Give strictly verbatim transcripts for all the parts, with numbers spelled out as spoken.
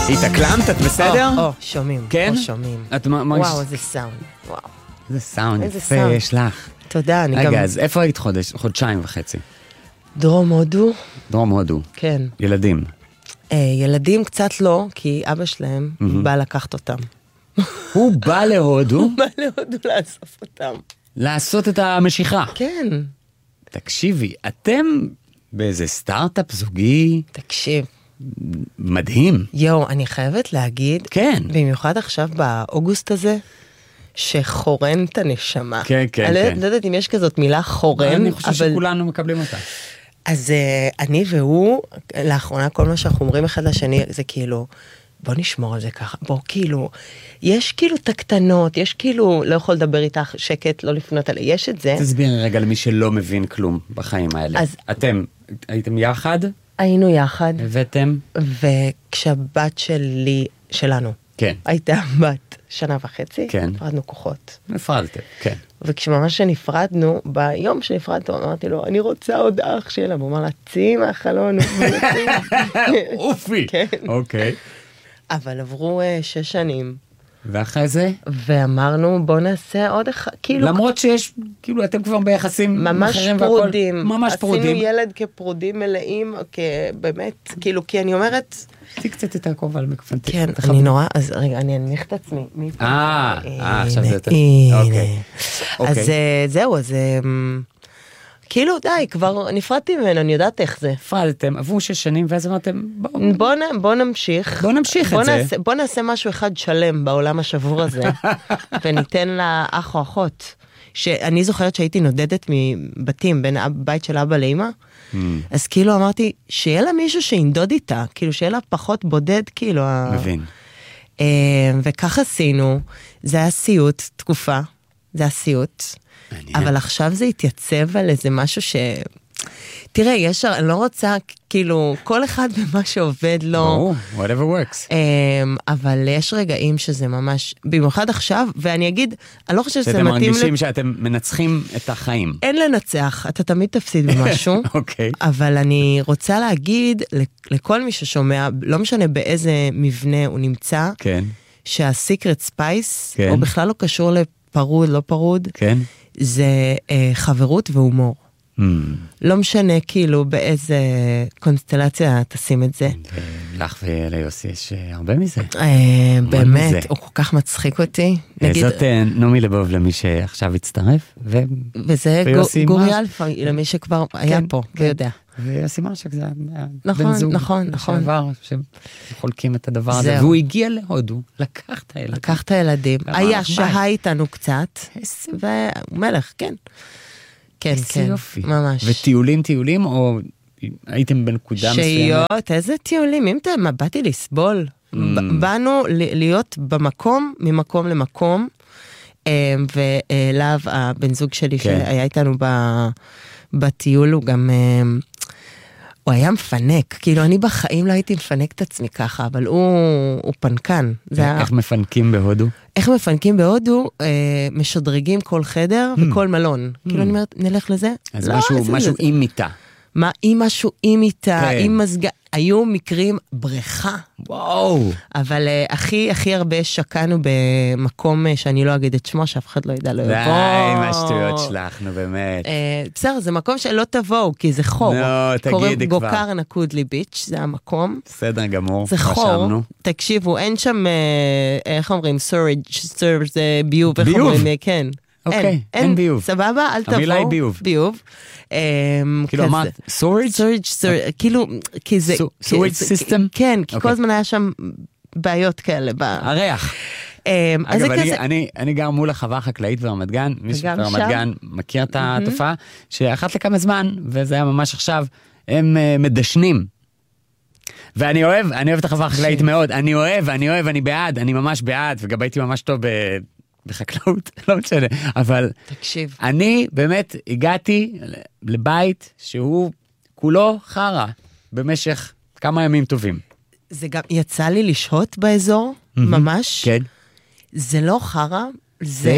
התאקלמת, את בסדר? או, שומעים. כן? שומעים. את מרגיש... וואו, איזה סאונד. וואו. איזה סאונד, איזה יפה, סאונד. יש לך. תודה, אני גם... רגע, אז איפה היית חודש? חודשיים וחצי. דרום הודו. דרום הודו. כן. ילדים. אה, ילדים קצת לא, כי אבא שלהם בא לקחת אותם. הוא בא להודו הוא בא להודו לאסוף אותם. לעשות את המשיכה. כן. תקשיבי, אתם באיזה סטארט-אפ זוגי תקשיב. מדהים. יואו, אני חייבת להגיד, כן. במיוחד עכשיו באוגוסט הזה, שחורן את הנשמה. כן, כן, אני כן. לא יודעת אם יש כזאת מילה חורן, אני חושב אבל... שכולנו מקבלים אותה. אז uh, אני והוא, לאחרונה כל מה שאנחנו אומרים אחד לשני, זה כאילו, בוא נשמור על זה ככה, בוא כאילו, יש כאילו את הקטנות, יש כאילו, לא יכול לדבר איתך שקט, לא לפנות עליה, יש את זה. תסביר רגע למי שלא מבין כלום בחיים האלה. אז- אתם הייתם יחד? היינו יחד, הבאתם? וכשהבת שלי, שלנו, כן. הייתה בת שנה וחצי, כן. נפרדנו כוחות. נפרדתם, כן. וכשממש נפרדנו, ביום שנפרדנו, אמרתי לו, אני רוצה עוד אח שלה, הוא אמר לה, צאי מהחלון, אופי. כן. אוקיי. אבל עברו uh, שש שנים, ואחרי זה? ואמרנו, בוא נעשה עוד אחד, כאילו, למרות שיש, כאילו אתם כבר ביחסים ממש אחרים והכל- פרודים, ממש פרודים. עשינו ילד כפרודים מלאים, באמת, כאילו, כי אני אומרת, תציג קצת את הכובע על מקפנטי. כן, אני נורא, אז רגע, אני אנמיך את עצמי. מי פה? אה, אה, עכשיו זה יותר. הנה. אוקיי. אז אוקיי. אה, זהו, אז אה, כאילו, די, כבר נפרדתי ממנו, אני יודעת איך זה. הפרדתם, עברו שש שנים, ואז אמרתם, בואו, בוא, נ- בוא נמשיך. בוא נמשיך בוא את זה. נעשה, בוא נעשה משהו אחד שלם בעולם השבור הזה, וניתן לה אח או אחות. שאני זוכרת שהייתי נודדת מבתים בין הבית של אבא לאמא, אז כאילו אמרתי, שיהיה לה מישהו שינדוד איתה, כאילו שיהיה לה פחות בודד, כאילו. ה- מבין. אה, וכך עשינו, זה היה סיוט, תקופה, זה היה סיוט, מעניין. אבל עכשיו זה התייצב על איזה משהו ש... תראה, יש, אני לא רוצה, כאילו, כל אחד במה שעובד לו, ברור, whatever works. אמ, אבל יש רגעים שזה ממש, במיוחד עכשיו, ואני אגיד, אני לא חושבת שזה שאתם מתאים, מרגישים ל... שאתם מנצחים את החיים. אין לנצח, אתה תמיד תפסיד במשהו, אוקיי. אבל אני רוצה להגיד לכל מי ששומע, לא משנה באיזה מבנה הוא נמצא, כן, שהסיקרט ספייס, כן. הוא בכלל לא קשור לפרוד, לא פרוד, כן. זה אה, חברות והומור. Hmm. לא משנה כאילו באיזה קונסטלציה תשים את זה. לך וליוסי יש אה, הרבה מזה. אה, באמת, מזה. הוא כל כך מצחיק אותי. אה, נגיד, זאת אה, נעמי לבוב למי שעכשיו הצטרף, ו- וזה ויוסי גור- גורי מרש- אלפא, למי שכבר היה כן, פה, כן. ויודע. ויוסי מרשק זה הבן נכון, זוג. נכון, נכון. לשעבר, שחולקים את הדבר הזה. זהו. והוא הגיע להודו, לקח את הילד. לקח את הילדים, אמר היה לך, שהה ביי. איתנו קצת, איזה והוא מלך, כן. כן, איזה כן, יופי. ממש. וטיולים טיולים, או הייתם בנקודה מסוימת? שהיות, איזה טיולים, אם אתה, מה, באתי לסבול. Mm. ב- באנו ל- להיות במקום, ממקום למקום, אה, ולהב, הבן זוג שלי כן. שהיה איתנו ב- בטיול, הוא גם, אה, הוא היה מפנק, כאילו אני בחיים לא הייתי מפנק את עצמי ככה, אבל הוא, הוא פנקן. זה היה, איך מפנקים בהודו? איך מפנקים בהודו, אה, משדרגים כל חדר וכל מלון. כאילו אני אומרת, נלך לזה? אז לא, משהו, איזה- משהו עם מיטה. מה, עם משהו, עם איתה, כן. עם מזגה, היו מקרים בריכה, וואו. אבל uh, הכי הכי הרבה שקענו במקום uh, שאני לא אגיד את שמו, שאף אחד לא ידע, לא די, יבוא. מה שטויות שלך, נו באמת. Uh, בסדר, זה מקום שלא תבואו, כי זה חור. נו, תגידי כבר. גוקר נקודלי ביץ', זה המקום. בסדר גמור, זה חור, רשמנו. תקשיבו, אין שם, uh, איך אומרים, סורג', סורג' זה ביוב, איך ביוב? אומרים, כן. אוקיי, אין ביוב. סבבה, אל תבואו. המילה היא ביוב. ביוב. Um, כאילו כזה. אמרת, סורג'? סורג', סורג', כאילו, כי זה... סו- כי sewage זה- system? כן, כי כל אוקיי. הזמן היה שם בעיות כאלה. ב- הריח. אמ, אז זה אגב, אני, כזה... אני, אני גר מול החווה החקלאית ברמת גן, מי וגם שברמת שם? גן מכיר את התופעה, שאחת לכמה זמן, וזה היה ממש עכשיו, הם uh, מדשנים. ואני אוהב, אני אוהב את החווה החקלאית מאוד, אני אוהב, אני אוהב, אני בעד, אני ממש בעד, וגם הייתי ממש טוב ב... בחקלאות, לא משנה, אבל תקשיב. אני באמת הגעתי לבית שהוא כולו חרה במשך כמה ימים טובים. זה גם יצא לי לשהות באזור, ממש. כן. זה לא חרה, זה...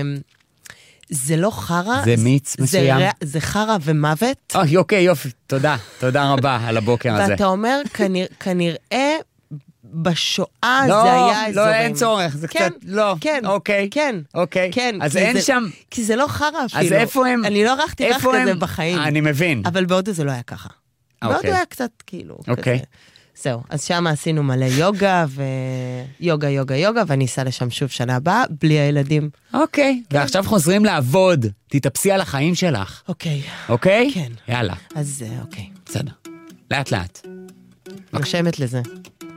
זה לא חרה. זה מיץ זה מסוים? רע- זה חרה ומוות. אוי, אוקיי, יופי, תודה, תודה רבה על הבוקר הזה. ואתה אומר, כנראה, כנראה בשואה לא, זה היה אזורים. לא, אין צורך, זה כן, קצת, לא. כן, אוקיי. כן, אוקיי. כן. אז כי אין זה, שם... כי זה לא חרא אפילו. אז איפה הם... אני לא ערכתי ריח איפה כזה הם- בחיים. אני מבין. אבל בהודו זה לא היה ככה. אוקיי. בהודו היה קצת כאילו אוקיי. כזה. זהו, אז שם עשינו מלא יוגה, ויוגה, יוגה, יוגה, ואני אסע לשם שוב שנה הבאה, בלי הילדים. אוקיי. ועכשיו חוזרים לעבוד. תתאפסי על החיים שלך. אוקיי. אוקיי? כן. יאללה. אז אה, אוקיי. בסדר. לאט לאט. נושמת לזה.